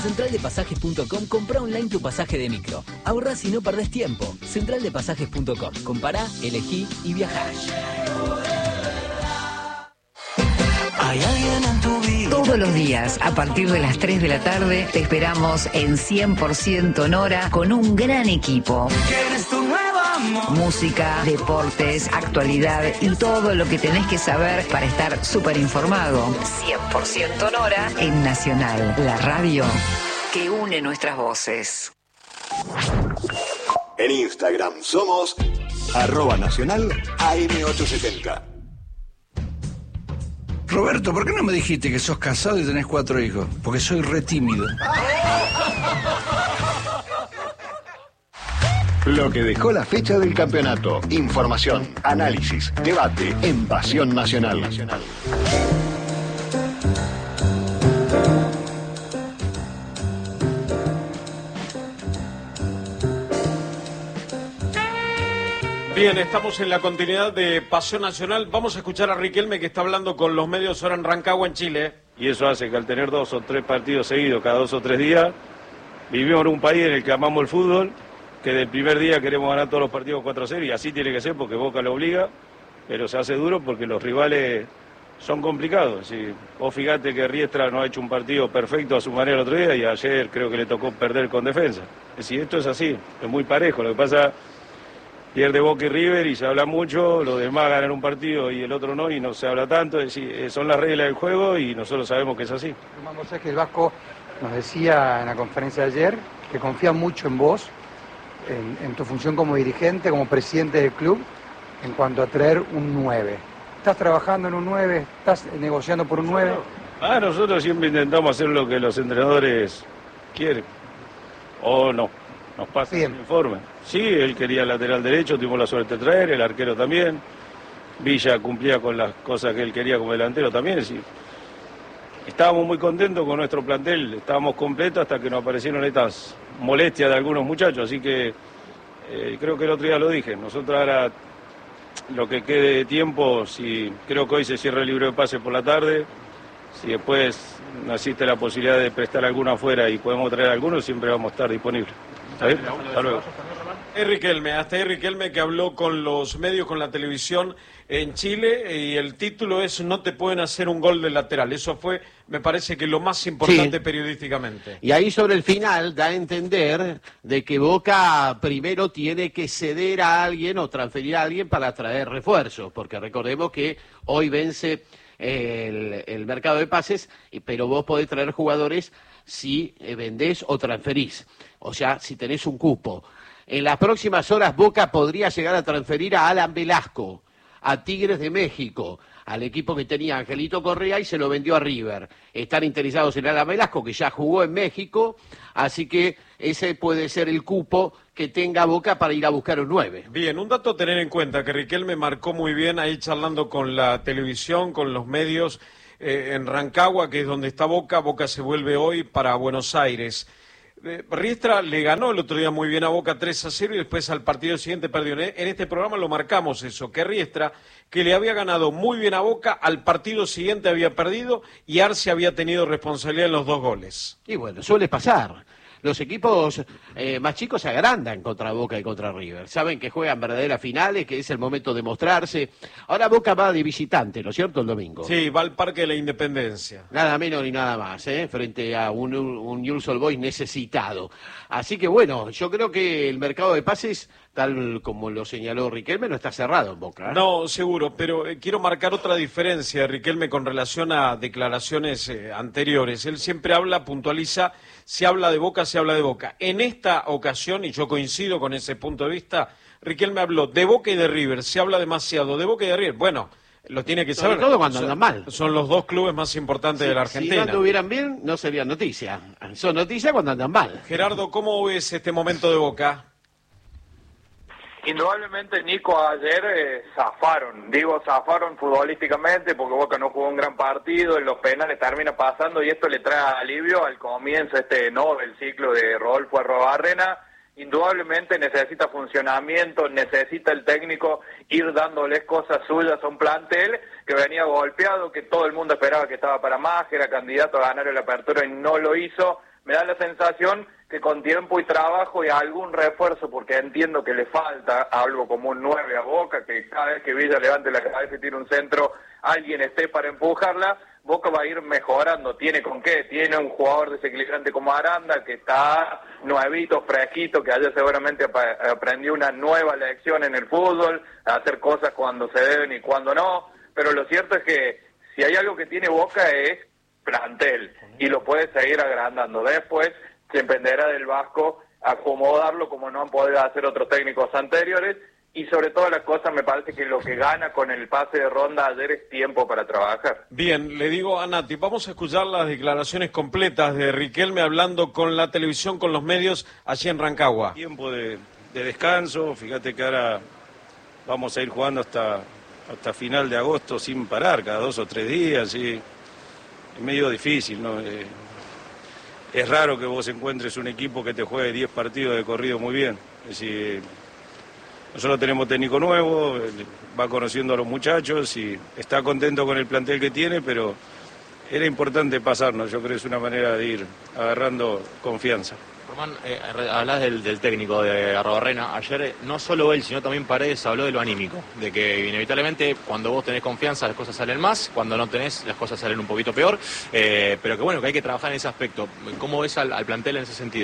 Centraldepasajes.com, compra online tu pasaje de micro. Ahorrás y no perdés tiempo. Centraldepasajes.com. Compará, elegí y viajá. Hay alguien en tu vida. Todos los días, a partir de las 3 de la tarde, te esperamos en 100% Nora con un gran equipo. ¿Quieres tu nuevo amor? Música, deportes, actualidad y todo lo que tenés que saber para estar súper informado. 100% Nora en Nacional, la radio que une nuestras voces. En Instagram somos @nacional AM870. Roberto, ¿por qué no me dijiste que sos casado y tenés 4 hijos? Porque soy re tímido. Lo que dejó la fecha del campeonato. Información, análisis, debate en Pasión Nacional. Bien, estamos en la continuidad de Pasión Nacional. Vamos a escuchar a Riquelme, que está hablando con los medios ahora en Rancagua, en Chile. Y eso hace que al tener 2 o 3 partidos seguidos cada 2 o 3 días, vivimos en un país en el que amamos el fútbol, que del primer día queremos ganar todos los partidos 4-0, y así tiene que ser porque Boca lo obliga, pero se hace duro porque los rivales son complicados. Si vos fijate que Riestra no ha hecho un partido perfecto a su manera el otro día, y ayer creo que le tocó perder con Defensa. Es decir, esto es así, es muy parejo. Lo que pasa, pierde Boca y River y se habla mucho, los demás ganan un partido y el otro no, y no se habla tanto. Es decir, son las reglas del juego y nosotros sabemos que es así. Vos sabés que el Vasco nos decía en la conferencia de ayer que confía mucho en vos, en tu función como dirigente, como presidente del club, en cuanto a traer un 9. ¿Estás trabajando en un 9? ¿Estás negociando por un 9? Nosotros siempre intentamos hacer lo que los entrenadores quieren, o no. Nos pasa el informe. Sí, él quería lateral derecho, tuvimos la suerte de traer, el arquero también. Villa cumplía con las cosas que él quería como delantero también. Es decir, estábamos muy contentos con nuestro plantel, estábamos completos hasta que nos aparecieron estas molestias de algunos muchachos. Así que creo que el otro día lo dije. Nosotros ahora, lo que quede de tiempo, si creo que hoy se cierra el libro de pase por la tarde, si después existe la posibilidad de prestar alguno afuera y podemos traer algunos, siempre vamos a estar disponibles. Hasta luego. Hasta ahí Riquelme, que habló con los medios, con la televisión en Chile, y el título es "No te pueden hacer un gol de lateral". Eso fue, me parece, que lo más importante periodísticamente. Y ahí sobre el final da a entender de que Boca primero tiene que ceder a alguien o transferir a alguien para traer refuerzos, porque recordemos que hoy vence el mercado de pases, pero vos podés traer jugadores si vendés o transferís, o sea, si tenés un cupo. En las próximas horas Boca podría llegar a transferir a Alan Velasco, a Tigres de México, al equipo que tenía Angelito Correa, y se lo vendió a River. Están interesados en Alan Velasco, que ya jugó en México, así que ese puede ser el cupo que tenga Boca para ir a buscar un 9. Bien, un dato a tener en cuenta, que Riquelme marcó muy bien ahí charlando con la televisión, con los medios, en Rancagua, que es donde está Boca. Boca se vuelve hoy para Buenos Aires. Riestra le ganó el otro día muy bien a Boca 3-0 y después al partido siguiente perdió. En este programa lo marcamos eso, que Riestra, que le había ganado muy bien a Boca, al partido siguiente había perdido y Arce había tenido responsabilidad en los 2 goles. Y bueno, suele pasar. Los equipos más chicos se agrandan contra Boca y contra River. Saben que juegan verdaderas finales, que es el momento de mostrarse. Ahora Boca va de visitante, ¿no es cierto?, el domingo. Sí, va al Parque de la Independencia. Nada menos ni nada más, frente a un Newell's Old Boys necesitado. Así que bueno, yo creo que el mercado de pases, tal como lo señaló Riquelme, no está cerrado en Boca. No, seguro, pero quiero marcar otra diferencia de Riquelme con relación a declaraciones anteriores. Él siempre habla, puntualiza, se habla de Boca, se habla de Boca. En esta ocasión, y yo coincido con ese punto de vista, Riquelme habló de Boca y de River. Se habla demasiado de Boca y de River. Bueno, lo tiene que saber. Sobre todo cuando andan mal. Son los 2 clubes más importantes de la Argentina. Si no anduvieran bien, no serían noticia. Son noticias cuando andan mal. Gerardo, ¿cómo ves este momento de Boca? Indudablemente, Nico, ayer zafaron futbolísticamente, porque Boca no jugó un gran partido, en los penales termina pasando, y esto le trae alivio al comienzo del ciclo de Rodolfo Arrobarrena. Indudablemente necesita funcionamiento, necesita el técnico ir dándoles cosas suyas a un plantel que venía golpeado, que todo el mundo esperaba que estaba para más, que era candidato a ganar el Apertura y no lo hizo. me da la sensación que con tiempo y trabajo y algún refuerzo, porque entiendo que le falta algo como un 9 a Boca, que cada vez que Villa levante la cabeza y tire un centro, alguien esté para empujarla, Boca va a ir mejorando. ¿Tiene con qué? Tiene un jugador desequilibrante como Aranda, que está nuevito, fresquito, que ayer seguramente aprendió una nueva lección en el fútbol, a hacer cosas cuando se deben y cuando no, pero lo cierto es que si hay algo que tiene Boca es plantel, y lo puede seguir agrandando. Después se dependerá del Vasco acomodarlo como no han podido hacer otros técnicos anteriores, y sobre todas las cosas me parece que lo que gana con el pase de ronda ayer es tiempo para trabajar. Bien, le digo a Nati, vamos a escuchar las declaraciones completas de Riquelme hablando con la televisión, con los medios allí en Rancagua. Tiempo de descanso, fíjate que ahora vamos a ir jugando hasta final de agosto sin parar, cada 2 o 3 días, y es medio difícil, ¿no? Es raro que vos encuentres un equipo que te juegue 10 partidos de corrido muy bien. Es decir, nosotros tenemos técnico nuevo, va conociendo a los muchachos y está contento con el plantel que tiene, pero era importante pasarnos. Yo creo que es una manera de ir agarrando confianza. Román, hablás del técnico de Arrobarrena. Ayer no solo él, sino también Paredes habló de lo anímico, de que inevitablemente cuando vos tenés confianza las cosas salen más, cuando no tenés las cosas salen un poquito peor, pero que bueno, que hay que trabajar en ese aspecto. ¿Cómo ves al plantel en ese sentido?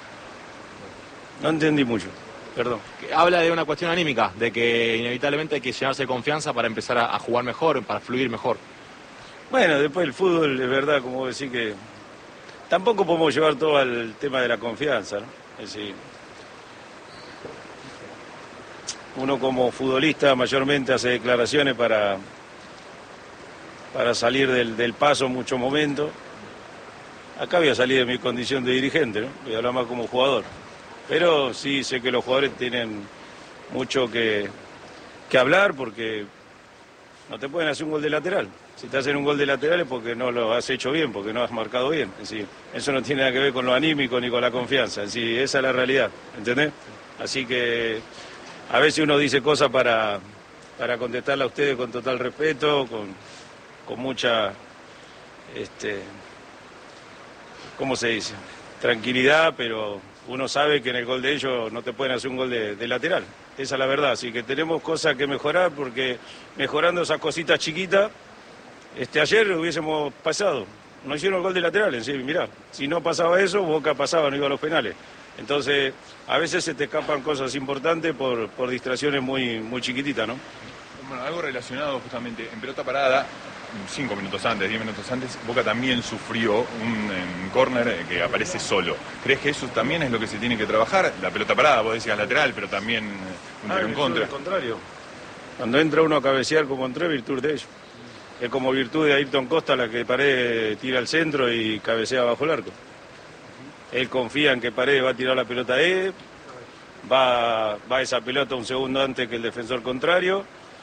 No entendí mucho, perdón. Habla de una cuestión anímica, de que inevitablemente hay que llenarse de confianza para empezar a jugar mejor, para fluir mejor. Bueno, después el fútbol, es verdad, como vos decís, que tampoco podemos llevar todo al tema de la confianza, ¿no? Es decir, uno como futbolista mayormente hace declaraciones para salir del paso en muchos momentos. Acá voy a salir de mi condición de dirigente, ¿no? Voy a hablar más como jugador. Pero sí sé que los jugadores tienen mucho que hablar, porque no te pueden hacer un gol de lateral. Si te hacen un gol de lateral es porque no lo has hecho bien, porque no has marcado bien. Es decir, eso no tiene nada que ver con lo anímico ni con la confianza. Es decir, esa es la realidad, ¿entendés? Así que a veces uno dice cosas para contestarle a ustedes con total respeto, con mucha, ¿cómo se dice? Tranquilidad, pero uno sabe que en el gol de ellos no te pueden hacer un gol de lateral. Esa es la verdad. Así que tenemos cosas que mejorar, porque mejorando esas cositas chiquitas, ayer hubiésemos pasado. No hicieron el gol de lateral, en serio, mirá. Si no pasaba eso, Boca pasaba, no iba a los penales. Entonces, a veces se te escapan cosas importantes por distracciones muy, muy chiquititas, ¿no? Bueno, algo relacionado justamente, en pelota parada, 5 minutos antes, 10 minutos antes, Boca también sufrió un córner que aparece solo. ¿Crees que eso también es lo que se tiene que trabajar? La pelota parada, vos decías lateral, pero también un contra. Al contrario. Cuando entra uno a cabecear como entró, es virtud de ellos. Es como virtud de Ayrton Costa la que Paredes tira al centro y cabecea bajo el arco. Él confía en que Paredes va a tirar la pelota a él, va esa pelota un segundo antes que el defensor contrario.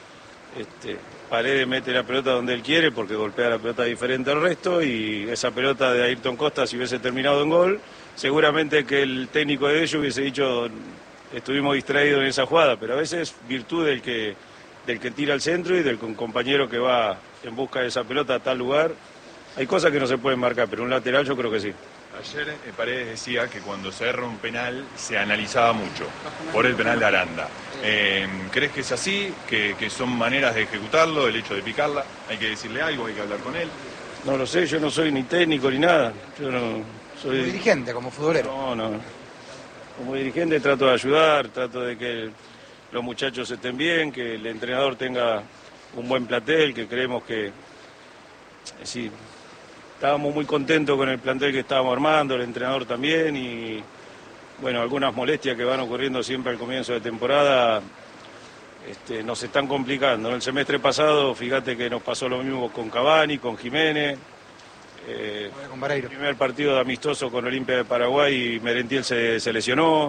Paredes mete la pelota donde él quiere porque golpea la pelota diferente al resto, y esa pelota de Ayrton Costa, si hubiese terminado en gol, seguramente que el técnico de ellos hubiese dicho estuvimos distraídos en esa jugada, pero a veces virtud del que tira al centro y del compañero que va en busca de esa pelota a tal lugar. Hay cosas que no se pueden marcar, pero un lateral yo creo que sí. Ayer Paredes decía que cuando se erra un penal se analizaba mucho, por el penal de Aranda. ¿Crees que es así? ¿Que son maneras de ejecutarlo, el hecho de picarla? ¿Hay que decirle algo, hay que hablar con él? No lo sé, yo no soy ni técnico ni nada. Yo no soy... Como dirigente, como futbolero. No. Como dirigente trato de ayudar, trato de que los muchachos estén bien, que el entrenador tenga un buen plantel, que creemos que... Sí, estábamos muy contentos con el plantel que estábamos armando, el entrenador también, y bueno, algunas molestias que van ocurriendo siempre al comienzo de temporada nos están complicando. En el semestre pasado, fíjate que nos pasó lo mismo con Cavani, con Jiménez. Con Vareiro. El primer partido de amistoso con Olimpia de Paraguay, Merentiel se lesionó.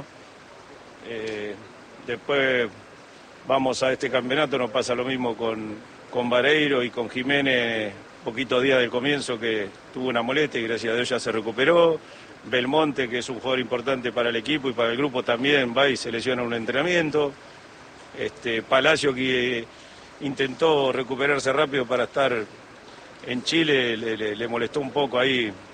Después vamos a este campeonato, nos pasa lo mismo con Vareiro y con Jiménez, poquitos días del comienzo que tuvo una molestia y gracias a Dios ya se recuperó. Belmonte, que es un jugador importante para el equipo y para el grupo, también va y se lesiona un entrenamiento. Palacio, que intentó recuperarse rápido para estar en Chile, le molestó un poco ahí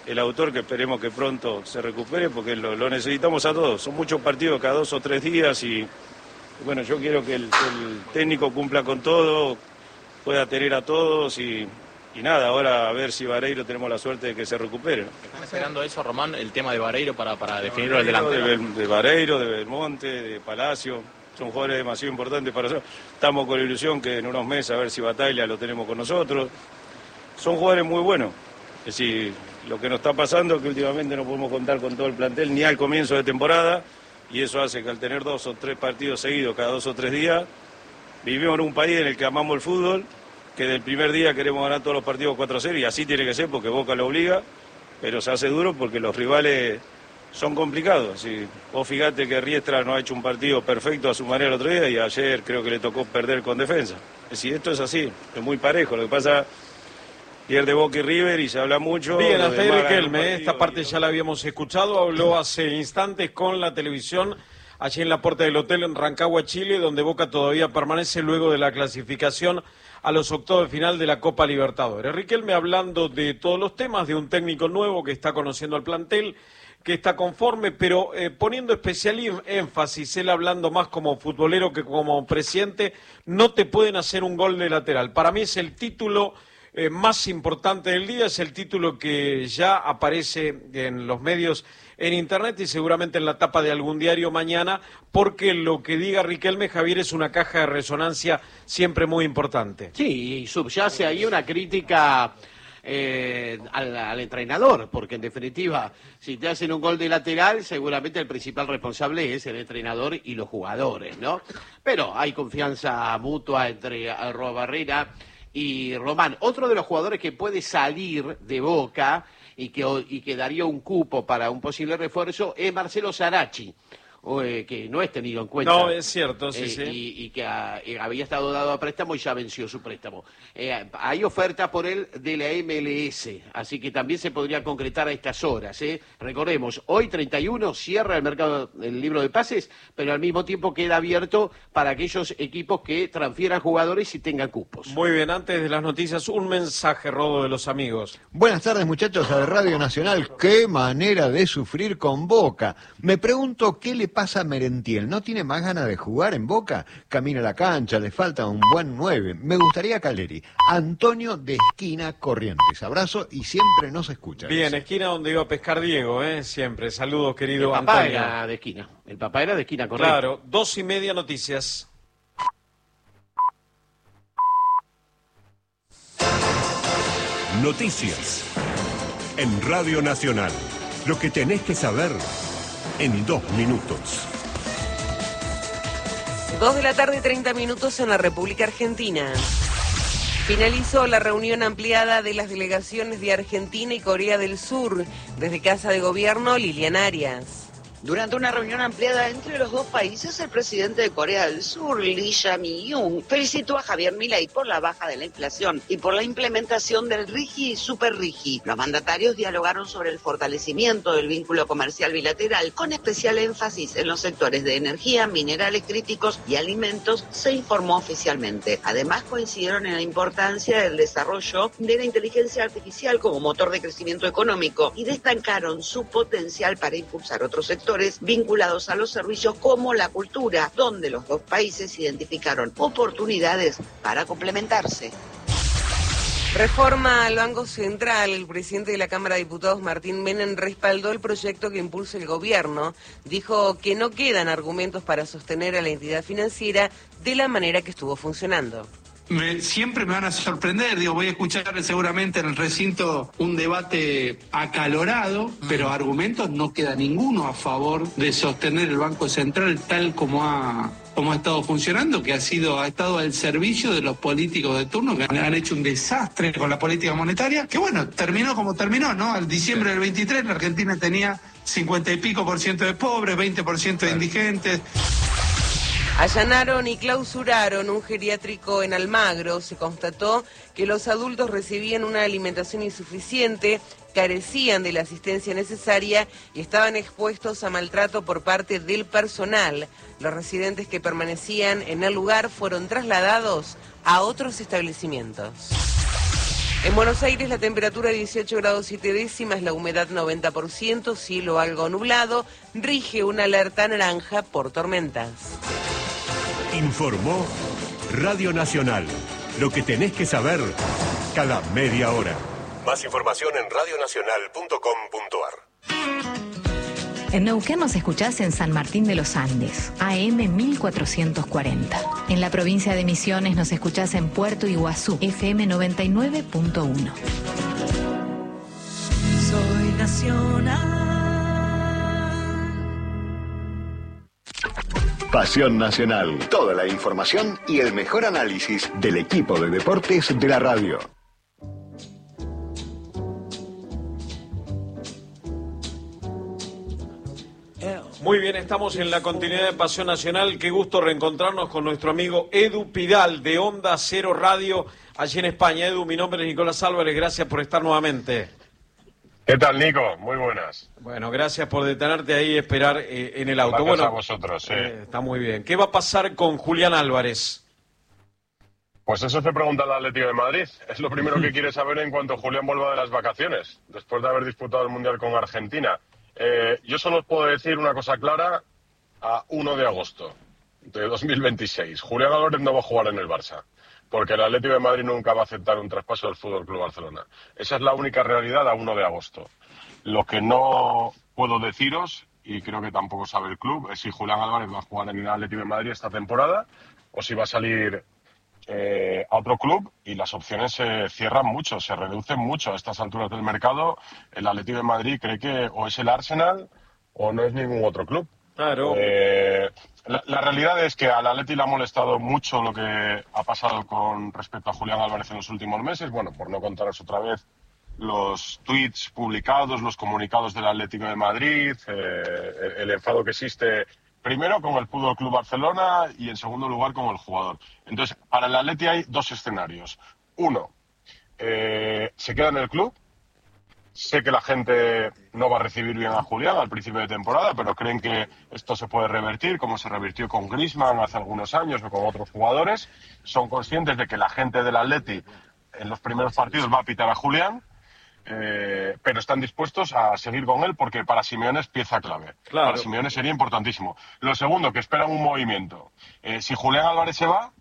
el autor, que esperemos que pronto se recupere, porque lo necesitamos a todos. Son muchos partidos cada 2 o 3 días y bueno, yo quiero que el técnico cumpla con todo, pueda tener a todos y nada, ahora a ver si Vareiro tenemos la suerte de que se recupere, ¿no? ¿Están esperando eso, Román, el tema de Vareiro para definirlo el delantero? De Vareiro, de Belmonte, de Palacio, son jugadores demasiado importantes para nosotros. Estamos con la ilusión que en unos meses a ver si Bataglia lo tenemos con nosotros. Son jugadores muy buenos. Es decir, lo que nos está pasando es que últimamente no podemos contar con todo el plantel ni al comienzo de temporada, y eso hace que al tener 2 o 3 partidos seguidos cada 2 o 3 días, vivimos en un país en el que amamos el fútbol, que del primer día queremos ganar todos los partidos 4-0, y así tiene que ser porque Boca lo obliga, pero se hace duro porque los rivales son complicados. Si vos fijate que Riestra no ha hecho un partido perfecto a su manera el otro día, y ayer creo que le tocó perder con Defensa. Es decir, esto es así, es muy parejo. Lo que pasa, pierde Boca y River y se habla mucho. Bien, hasta ahí Riquelme, esta parte ya la habíamos escuchado, habló hace instantes con la televisión allí en la puerta del hotel en Rancagua, Chile, donde Boca todavía permanece luego de la clasificación a los octavos de final de la Copa Libertadores. Riquelme hablando de todos los temas, de un técnico nuevo que está conociendo al plantel, que está conforme, pero poniendo especial énfasis, él hablando más como futbolero que como presidente. No te pueden hacer un gol de lateral. Para mí es el título más importante del día, es el título que ya aparece en los medios, en internet y seguramente en la tapa de algún diario mañana, porque lo que diga Riquelme, Javier, es una caja de resonancia siempre muy importante. Sí, y subyace ahí una crítica al entrenador, porque en definitiva, si te hacen un gol de lateral, seguramente el principal responsable es el entrenador y los jugadores, ¿no? Pero hay confianza mutua entre Arruabarrena y Román. Otro de los jugadores que puede salir de Boca y que daría un cupo para un posible refuerzo es Marcelo Sarachi, que no es tenido en cuenta. No, es cierto, sí. Y que había estado dado a préstamo y ya venció su préstamo. Hay oferta por él de la MLS, así que también se podría concretar a estas horas. Recordemos, hoy 31 cierra el mercado del libro de pases, pero al mismo tiempo queda abierto para aquellos equipos que transfieran jugadores y tengan cupos. Muy bien, antes de las noticias, un mensaje, Rodo, de los amigos. Buenas tardes, muchachos de Radio Nacional. Qué manera de sufrir con Boca. Me pregunto qué le pasa a Merentiel. ¿No tiene más ganas de jugar en Boca? Camina a la cancha, le falta un buen 9. Me gustaría Caleri. Antonio de Esquina, Corrientes. Abrazo y siempre nos escucha. Bien, esquina donde iba a pescar Diego, siempre. Saludos, querido Antonio. El papá era de Esquina. El papá era de Esquina, correcto. Claro, 2:30 noticias. Noticias en Radio Nacional. Lo que tenés que saber en 2 minutos. 2:30 p.m. en la República Argentina. Finalizó la reunión ampliada de las delegaciones de Argentina y Corea del Sur. Desde Casa de Gobierno, Liliana Arias. Durante una reunión ampliada entre los dos países, el presidente de Corea del Sur, Lee Jae-myung, felicitó a Javier Milei por la baja de la inflación y por la implementación del RIGI y Super RIGI. Los mandatarios dialogaron sobre el fortalecimiento del vínculo comercial bilateral, con especial énfasis en los sectores de energía, minerales críticos y alimentos, se informó oficialmente. Además, coincidieron en la importancia del desarrollo de la inteligencia artificial como motor de crecimiento económico y destacaron su potencial para impulsar otros sectores vinculados a los servicios como la cultura, donde los dos países identificaron oportunidades para complementarse. Reforma al Banco Central. El presidente de la Cámara de Diputados, Martín Menem, respaldó el proyecto que impulsa el gobierno. Dijo que no quedan argumentos para sostener a la entidad financiera de la manera que estuvo funcionando. Siempre me van a sorprender, voy a escuchar seguramente en el recinto un debate acalorado, pero argumentos no queda ninguno a favor de sostener el Banco Central tal como ha estado funcionando, que ha estado al servicio de los políticos de turno, que han hecho un desastre con la política monetaria, que bueno, terminó como terminó, ¿no? Al diciembre del 23 la Argentina tenía 50 y pico % de pobres, 20% de indigentes. Allanaron y clausuraron un geriátrico en Almagro. Se constató que los adultos recibían una alimentación insuficiente, carecían de la asistencia necesaria y estaban expuestos a maltrato por parte del personal. Los residentes que permanecían en el lugar fueron trasladados a otros establecimientos. En Buenos Aires la temperatura 18 grados 7 décimas, la humedad 90%, cielo algo nublado, rige una alerta naranja por tormentas. Informó Radio Nacional. Lo que tenés que saber cada media hora. Más información en radionacional.com.ar. En Neuquén nos escuchás en San Martín de los Andes, AM 1440. En la provincia de Misiones nos escuchás en Puerto Iguazú, FM 99.1. Soy nacional. Pasión Nacional. Toda la información y el mejor análisis del equipo de deportes de la radio. Muy bien, estamos en la continuidad de Pasión Nacional. Qué gusto reencontrarnos con nuestro amigo Edu Pidal de Onda Cero Radio allí en España. Edu, mi nombre es Nicolás Álvarez, gracias por estar nuevamente. ¿Qué tal, Nico? Muy buenas. Bueno, gracias por detenerte ahí y esperar en el auto. Gracias Bueno, a vosotros, sí. Está muy bien. ¿Qué va a pasar con Julián Álvarez? Pues eso te pregunta el Atlético de Madrid. Es lo primero que quiere saber en cuanto Julián vuelva de las vacaciones, después de haber disputado el Mundial con Argentina. Yo solo os puedo decir una cosa clara: a 1 de agosto de 2026, Julián Álvarez no va a jugar en el Barça, porque el Atlético de Madrid nunca va a aceptar un traspaso del Fútbol Club Barcelona. Esa es la única realidad a 1 de agosto. Lo que no puedo deciros, y creo que tampoco sabe el club, es si Julián Álvarez va a jugar en el Atlético de Madrid esta temporada o si va a salir a otro club, y las opciones se cierran mucho, se reducen mucho a estas alturas del mercado. El Atlético de Madrid cree que o es el Arsenal o no es ningún otro club. Claro. La realidad es que al Atleti le ha molestado mucho lo que ha pasado con respecto a Julián Álvarez en los últimos meses. Bueno, por no contaros otra vez los tweets publicados, los comunicados del Atlético de Madrid, el enfado que existe primero con el Fútbol Club Barcelona y en segundo lugar con el jugador. Entonces, para el Atleti hay dos escenarios. Uno, se queda en el club. Sé que la gente no va a recibir bien a Julián al principio de temporada, pero creen que esto se puede revertir, como se revirtió con Griezmann hace algunos años o con otros jugadores. Son conscientes de que la gente del Atleti en los primeros partidos va a pitar a Julián, pero están dispuestos a seguir con él porque para Simeone es pieza clave. Claro. Para Simeone sería importantísimo. Lo segundo, que esperan un movimiento. Si Julián Álvarez se va,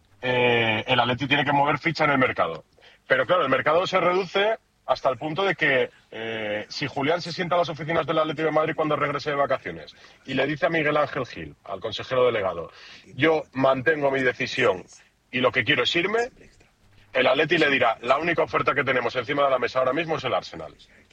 el Atleti tiene que mover ficha en el mercado. Pero claro, el mercado se reduce hasta el punto de que si Julián se sienta a las oficinas del Atlético de Madrid cuando regrese de vacaciones y le dice a Miguel Ángel Gil, al consejero delegado, yo mantengo mi decisión y lo que quiero es irme, el Atleti le dirá, la única oferta que tenemos encima de la mesa ahora mismo es el Arsenal.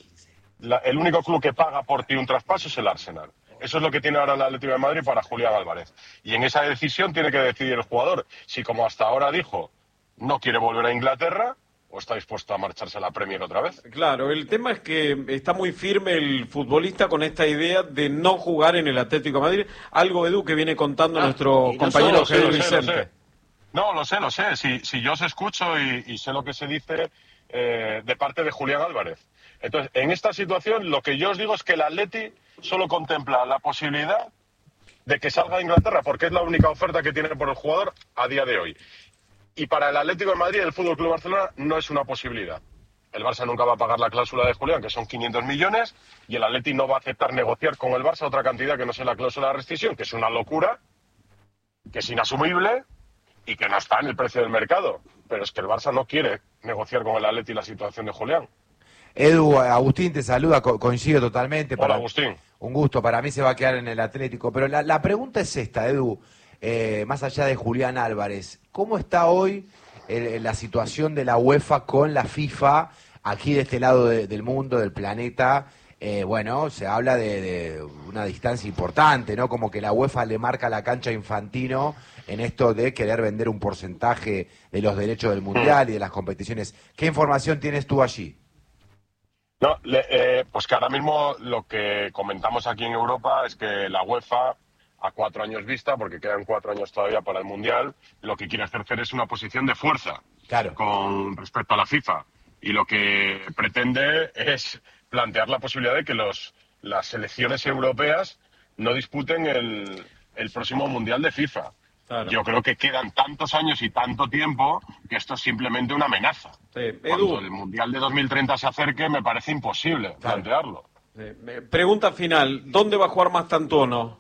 El único club que paga por ti un traspaso es el Arsenal. Eso es lo que tiene ahora el Atlético de Madrid para Julián Álvarez. Y en esa decisión tiene que decidir el jugador si, como hasta ahora dijo, no quiere volver a Inglaterra o está dispuesto a marcharse a la Premier otra vez. Claro, el tema es que está muy firme el futbolista con esta idea de no jugar en el Atlético de Madrid. Algo, Edu, que viene contando nuestro compañero Jesús Vicente. No, lo sé. Si yo os escucho y sé lo que se dice de parte de Julián Álvarez. Entonces, en esta situación, lo que yo os digo es que el Atleti solo contempla la posibilidad de que salga de Inglaterra, porque es la única oferta que tiene por el jugador a día de hoy. Y para el Atlético de Madrid, el Fútbol Club Barcelona no es una posibilidad. El Barça nunca va a pagar la cláusula de Julián, que son 500 millones, y el Atleti no va a aceptar negociar con el Barça otra cantidad que no sea la cláusula de rescisión, que es una locura, que es inasumible y que no está en el precio del mercado. Pero es que el Barça no quiere negociar con el Atleti la situación de Julián. Edu, Agustín te saluda, coincido totalmente. Hola, Agustín. Un gusto, para mí se va a quedar en el Atlético. Pero la pregunta es esta, Edu, más allá de Julián Álvarez, ¿cómo está hoy la situación de la UEFA con la FIFA aquí de este lado del mundo, del planeta? Bueno, se habla de una distancia importante, ¿no? Como que la UEFA le marca la cancha a Infantino en esto de querer vender un porcentaje de los derechos del Mundial y de las competiciones. ¿Qué información tienes tú allí? No, pues que ahora mismo lo que comentamos aquí en Europa es que la UEFA, a 4 años vista, porque quedan 4 años todavía para el Mundial, lo que quiere ejercer es una posición de fuerza con respecto a la FIFA. Y lo que pretende es plantear la posibilidad de que las selecciones europeas no disputen el próximo Mundial de FIFA. Claro. Yo creo que quedan tantos años y tanto tiempo que esto es simplemente una amenaza. Cuando el Mundial de 2030 se acerque, me parece imposible plantearlo. Pregunta final, ¿dónde va a jugar Mastantuono?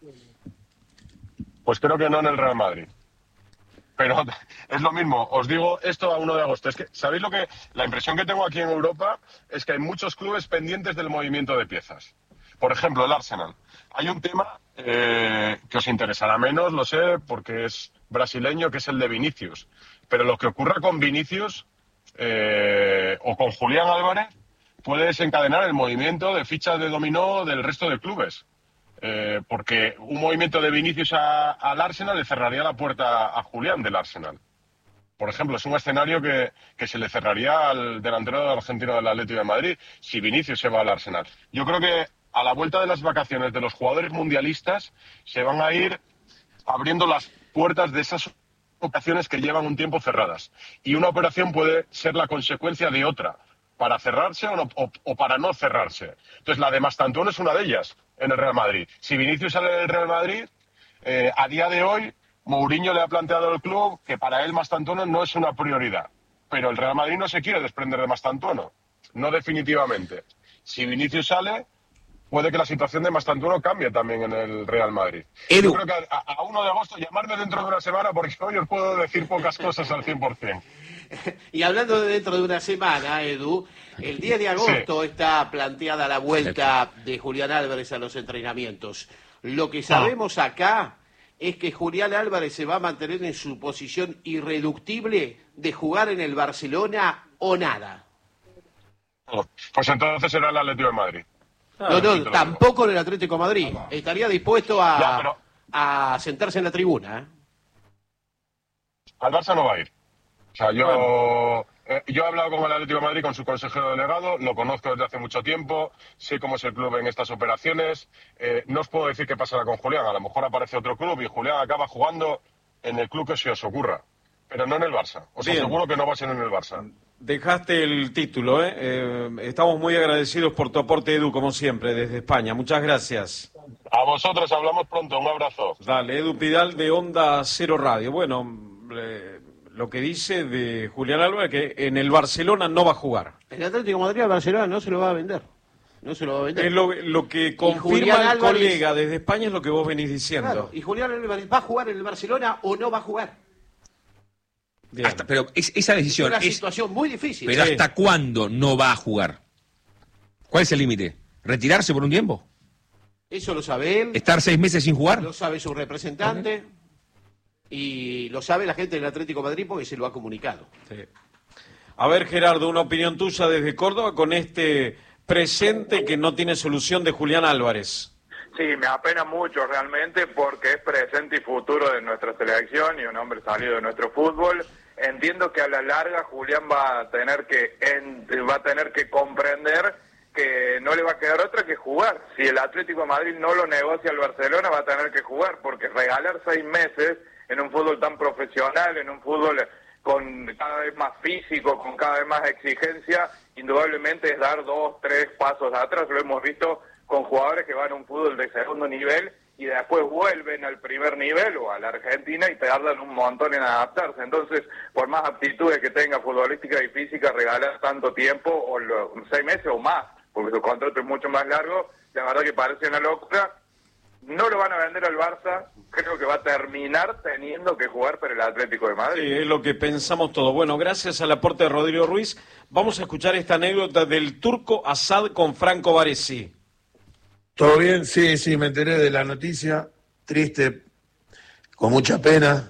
Pues creo que no en el Real Madrid. Pero es lo mismo, os digo esto a 1 de agosto. Es que, ¿sabéis lo que? La impresión que tengo aquí en Europa es que hay muchos clubes pendientes del movimiento de piezas. Por ejemplo, el Arsenal. Hay un tema que os interesará menos, lo sé, porque es brasileño, que es el de Vinicius. Pero lo que ocurra con Vinicius o con Julián Álvarez puede desencadenar el movimiento de fichas de dominó del resto de clubes. Porque un movimiento de Vinicius al Arsenal le cerraría la puerta a Julián del Arsenal. Por ejemplo, es un escenario que se le cerraría al delantero argentino del Atlético de Madrid si Vinicius se va al Arsenal. Yo creo que a la vuelta de las vacaciones de los jugadores mundialistas se van a ir abriendo las puertas de esas operaciones que llevan un tiempo cerradas. Y una operación puede ser la consecuencia de otra, para cerrarse o para no cerrarse. Entonces, la de Mastantuono es una de ellas en el Real Madrid. Si Vinicius sale del Real Madrid, a día de hoy, Mourinho le ha planteado al club que para él Mastantuono no es una prioridad. Pero el Real Madrid no se quiere desprender de Mastantuono, no definitivamente. Si Vinicius sale, puede que la situación de Mastantuono cambie también en el Real Madrid. Yo creo que a 1 de agosto, llamarme dentro de una semana, porque hoy os puedo decir pocas cosas al 100%. Y hablando de dentro de una semana, Edu, el 10 de agosto está planteada la vuelta de Julián Álvarez a los entrenamientos. Lo que sabemos acá es que Julián Álvarez se va a mantener en su posición irreductible de jugar en el Barcelona o nada. Pues entonces será el Atlético de Madrid. No, tampoco en el Atlético de Madrid. Estaría dispuesto a sentarse en la tribuna. Al Barça no va a ir. O sea, yo he hablado con el Atlético de Madrid, con su consejero delegado, lo conozco desde hace mucho tiempo, sé cómo es el club en estas operaciones. No os puedo decir qué pasará con Julián. A lo mejor aparece otro club y Julián acaba jugando en el club que se os ocurra, pero no en el Barça. Os aseguro que no va a ser en el Barça. Dejaste el título, estamos muy agradecidos por tu aporte, Edu, como siempre, desde España. Muchas gracias. A vosotros, hablamos pronto, un abrazo. Dale, Edu Pidal de Onda Cero Radio. Bueno, lo que dice de Julián Álvarez, que en el Barcelona no va a jugar. El Atlético de Madrid al Barcelona no se lo va a vender. No se lo va a vender. Es lo que confirma el colega desde España, es lo que vos venís diciendo. Claro, y Julián Álvarez, ¿va a jugar en el Barcelona o no va a jugar? Pero esa decisión es una situación muy difícil. Pero ¿hasta cuándo no va a jugar? ¿Cuál es el límite? ¿Retirarse por un tiempo? Eso lo sabe él. ¿Estar 6 meses sin jugar? Lo sabe su representante. Okay. Y lo sabe la gente del Atlético de Madrid porque se lo ha comunicado. Sí. A ver, Gerardo, una opinión tuya desde Córdoba con este presente que no tiene solución de Julián Álvarez. Sí, me apena mucho realmente porque es presente y futuro de nuestra selección y un hombre salido de nuestro fútbol. Entiendo que a la larga Julián va a tener que comprender que no le va a quedar otra que jugar. Si el Atlético de Madrid no lo negocia al Barcelona, va a tener que jugar, porque regalar 6 meses en un fútbol tan profesional, en un fútbol con cada vez más físico, con cada vez más exigencia, indudablemente es dar 2, 3 pasos atrás. Lo hemos visto con jugadores que van a un fútbol de segundo nivel y después vuelven al primer nivel o a la Argentina y tardan un montón en adaptarse. Entonces, por más aptitudes que tenga futbolística y física, regalar tanto tiempo, o 6 meses o más, porque su contrato es mucho más largo, la verdad que parece una locura. No lo van a vender al Barça, creo que va a terminar teniendo que jugar para el Atlético de Madrid. Sí, es lo que pensamos todos. Bueno, gracias al aporte de Rodrigo Ruiz, vamos a escuchar esta anécdota del turco Asad con Franco Baresi. ¿Todo bien? Sí, me enteré de la noticia, triste, con mucha pena.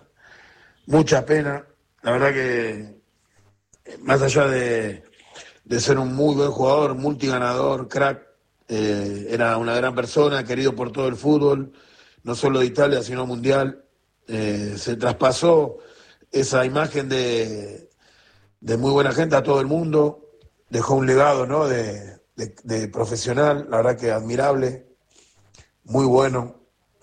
La verdad que, más allá de ser un muy buen jugador, multiganador, crack, era una gran persona, querido por todo el fútbol, no solo de Italia, sino mundial. Se traspasó esa imagen de muy buena gente a todo el mundo, dejó un legado, ¿no?, de profesional, la verdad que admirable, muy bueno.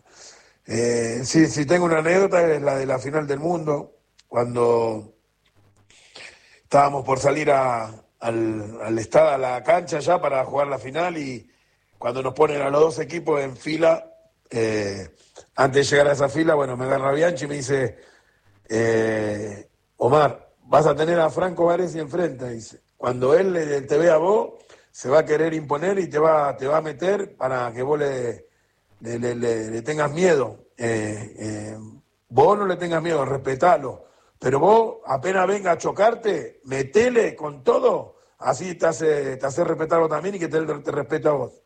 Sí, tengo una anécdota, es la de la final del mundo, cuando estábamos por salir al estadio, a la cancha ya para jugar la final, y cuando nos ponen a los 2 equipos en fila Antes de llegar a esa fila, bueno, me agarra Bianchi y me dice, Omar, vas a tener a Franco Baresi enfrente, dice. Cuando él te vea a vos, se va a querer imponer y te va a meter para que vos le tengas miedo. Vos no le tengas miedo, respetalo. Pero vos, apenas venga a chocarte, metele con todo, así te hace respetarlo también y que te respete a vos.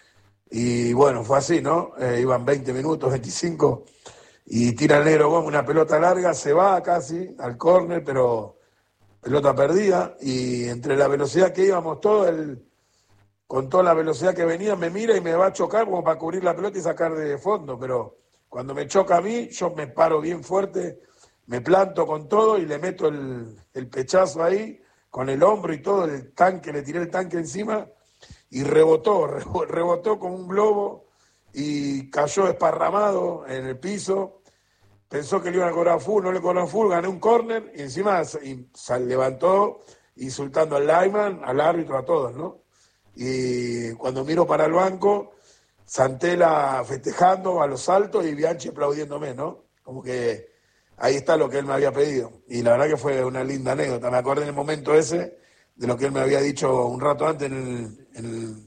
Y bueno, fue así, ¿no? Iban 20 minutos, 25, y tira el negro Gómez una pelota larga, se va casi al córner, pero pelota perdida, y entre la velocidad que íbamos todos, con toda la velocidad que venía, me mira y me va a chocar como para cubrir la pelota y sacar de fondo, pero cuando me choca a mí, yo me paro bien fuerte, me planto con todo y le meto el pechazo ahí, con el hombro y todo, el tanque, le tiré el tanque encima y rebotó como un globo y cayó esparramado en el piso. Pensó que le iban a cobrar full, no le cobraron full, gané un córner y encima levantó insultando al lineman, al árbitro, a todos, ¿no? Y cuando miro para el banco, Santela festejando a los saltos y Bianchi aplaudiéndome, ¿no? Como que ahí está lo que él me había pedido. Y la verdad que fue una linda anécdota. Me acordé en el momento ese de lo que él me había dicho un rato antes en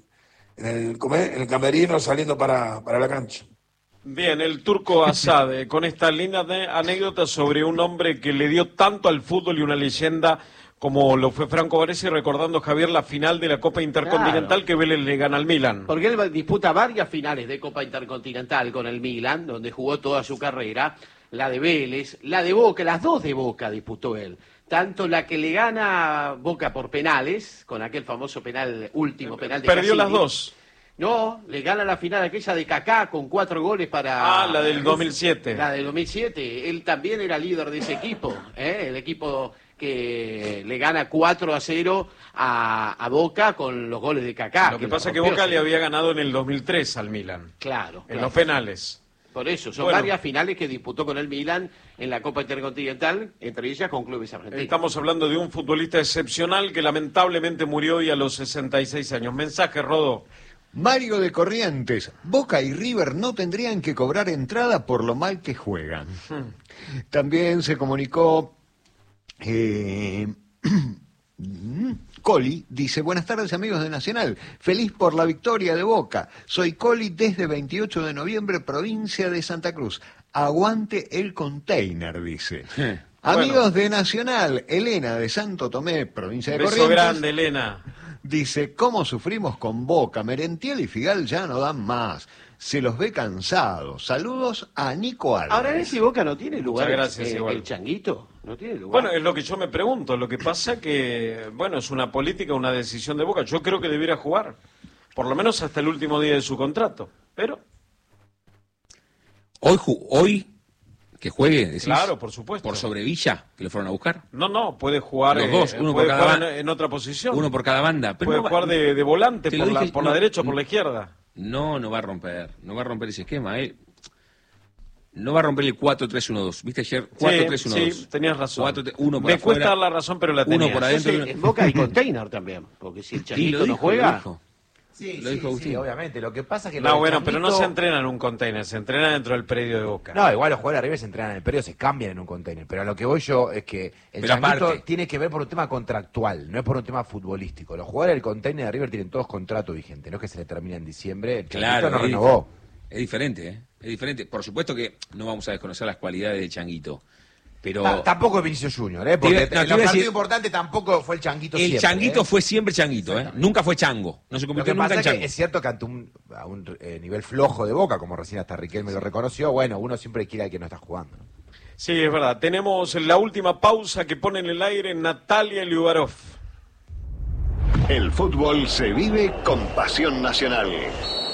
el camerino saliendo para la cancha. Bien, el Turco Asad, con esta linda anécdota sobre un hombre que le dio tanto al fútbol y una leyenda como lo fue Franco Baresi, recordando, Javier, la final de la Copa Intercontinental, claro, que Vélez le gana al Milan. Porque él disputa varias finales de Copa Intercontinental con el Milan, donde jugó toda su carrera, la de Vélez, la de Boca, las dos de Boca disputó él. Tanto la que le gana Boca por penales, con aquel famoso último penal de Perdió Cassini. Las dos. No, le gana la final aquella de Kaká con 4 goles para... Ah, la del 2007. La del 2007. Él también era líder de ese equipo, el equipo que le gana 4-0 a Boca con los goles de Kaká. Lo que pasa es que Boca le había ganado en el 2003 al Milan. Claro. En los penales. Por eso, son varias finales que disputó con el Milan en la Copa Intercontinental, entre ellas con clubes argentinos. Estamos hablando de un futbolista excepcional que lamentablemente murió hoy a los 66 años. Mensaje, Rodo. Mario de Corrientes, Boca y River no tendrían que cobrar entrada por lo mal que juegan. También se comunicó Coli, dice, buenas tardes amigos de Nacional, feliz por la victoria de Boca. Soy Coli desde 28 de noviembre, provincia de Santa Cruz. Aguante el container, dice. Amigos de Nacional, Elena de Santo Tomé, provincia de Corrientes. Beso grande, Elena. Dice, ¿cómo sufrimos con Boca? Merentiel y Figal ya no dan más. Se los ve cansados. Saludos a Nico Álvarez. Ahora, en ese Boca no tiene lugar. Muchas gracias, el Changuito. No tiene lugar. Bueno, es lo que yo me pregunto. Lo que pasa que, bueno, es una política, una decisión de Boca. Yo creo que debiera jugar. Por lo menos hasta el último día de su contrato. Pero... Hoy que juegue, decís. Claro, por supuesto. ¿Por sobre Villa, que lo fueron a buscar? No, puede jugar los dos, uno puede por cada jugar en otra posición. Uno por cada banda. Pero puede jugar de volante por la derecha o por la izquierda. No va a romper ese esquema. No va a romper el 4-3-1-2. ¿Viste ayer? 4-3-1-2. Sí, tenías razón. Uno por Me afuera, cuesta dar la razón, pero la tenía. Uno por adentro. En Boca hay container también, porque si el Changuito no juega... Sí, obviamente. Lo que pasa es que... pero no se entrena en un container, se entrena dentro del predio de Boca. No, igual los jugadores de River se entrenan en el predio, se cambian en un container. Pero a lo que voy yo es que el Changuito tiene que ver por un tema contractual, no es por un tema futbolístico. Los jugadores del container de River tienen todos contrato vigente, no es que se le termina en diciembre. El Changuito no renovó. Es diferente, Es diferente. Por supuesto que no vamos a desconocer las cualidades del Changuito. Pero... tampoco es Vinicius Junior, porque en los partidos importantes tampoco fue el Changuito siempre. El Changuito fue siempre Changuito, Nunca fue Chango. No se convirtió nunca en Chango. Es cierto que ante un nivel flojo de Boca, como recién hasta Riquelme lo reconoció, bueno, uno siempre quiere al que no está jugando, ¿no? Sí, es verdad. Tenemos la última pausa que pone en el aire Natalia Liubarov. El fútbol se vive con pasión nacional.